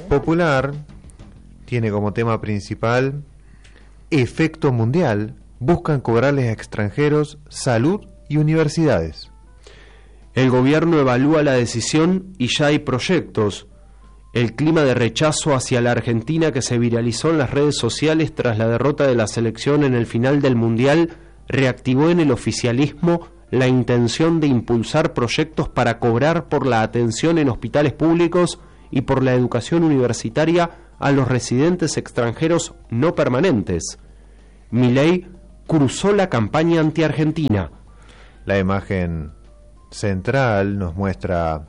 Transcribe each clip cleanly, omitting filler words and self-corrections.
Popular tiene como tema principal efecto mundial, buscan cobrarles a extranjeros salud y universidades. El gobierno evalúa la decisión y ya hay proyectos. El clima de rechazo hacia la Argentina que se viralizó en las redes sociales tras la derrota de la selección en el final del Mundial reactivó en el oficialismo la intención de impulsar proyectos para cobrar por la atención en hospitales públicos y por la educación universitaria a los residentes extranjeros no permanentes. Milei cruzó la campaña anti-argentina. La imagen central nos muestra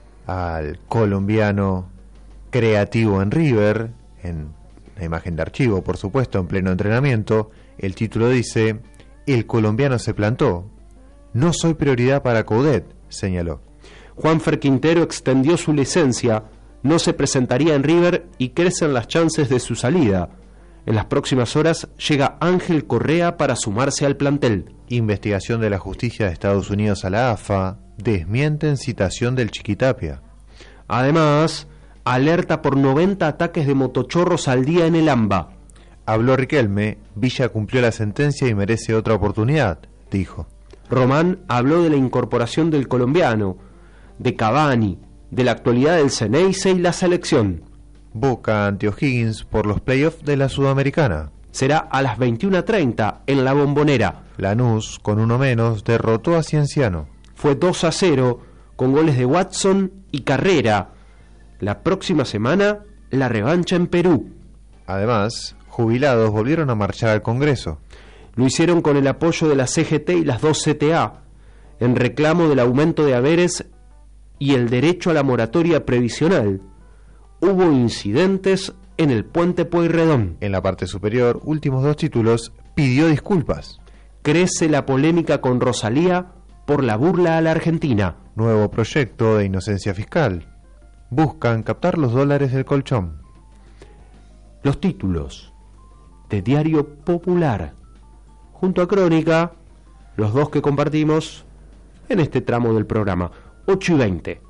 al colombiano creativo en River, en la imagen de archivo, por supuesto, en pleno entrenamiento. El título dice: el colombiano se plantó. No soy prioridad para Coudet, señaló. Juanfer Quintero extendió su licencia, no se presentaría en River y crecen las chances de su salida. En las próximas horas llega Ángel Correa para sumarse al plantel. Investigación de la justicia de Estados Unidos a la AFA desmienten citación del Chiquitapia. Además, alerta por 90 ataques de motochorros al día en el AMBA. Habló Riquelme, Villa cumplió la sentencia y merece otra oportunidad, dijo. Román habló de la incorporación del colombiano, de Cavani, de la actualidad del Ceneice y la selección. Boca ante O'Higgins por los playoffs de la Sudamericana. Será a las 21:30 en La Bombonera. Lanús, con uno menos, derrotó a Cienciano. Fue 2-0 con goles de Watson y Carrera. La próxima semana, la revancha en Perú. Además, jubilados volvieron a marchar al Congreso. Lo hicieron con el apoyo de la CGT y las dos CTA, en reclamo del aumento de haberes y el derecho a la moratoria previsional. Hubo incidentes en el puente Pueyrredón. En la parte superior, últimos dos títulos, pidió disculpas. Crece la polémica con Rosalía por la burla a la Argentina. Nuevo proyecto de inocencia fiscal. Buscan captar los dólares del colchón. Los títulos de Diario Popular, junto a Crónica, los dos que compartimos en este tramo del programa, 8:20.